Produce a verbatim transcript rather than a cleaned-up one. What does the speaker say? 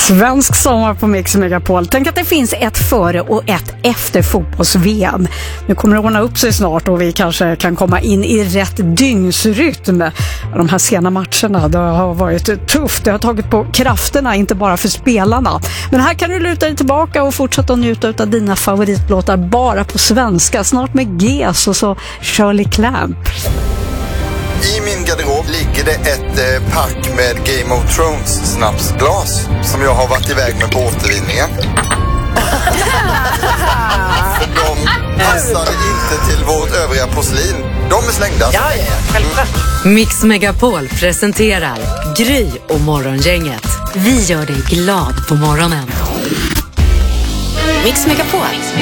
Svensk sommar på Mix Megapol. Tänk att det finns ett före och ett efter fotbolls-V M. Nu kommer det ordna upp sig snart och vi kanske kan komma in i rätt dygnsrytm. De här sena matcherna, det har varit tufft. Det har tagit på krafterna, inte bara för spelarna. Men här kan du luta dig tillbaka och fortsätta att njuta av dina favoritlåtar bara på svenska. Snart med G S och så Shirley Clamp. I min garderob ligger det ett eh, pack med Game of Thrones snapsglas som jag har varit iväg med på återvinningen. För de passade inte till vårt övriga porslin. De är slängda. Ja, ja, självklart. Mix Megapol presenterar Gry och Morgongänget. Vi gör dig glad på morgonen. Mix Megapol.